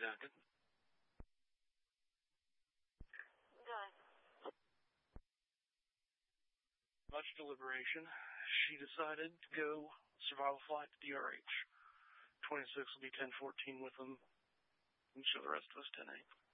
jacket. Good. Much deliberation, she decided to go survival flight to DRH. 26 will be 10-14 with them, and show the rest of us 10-8.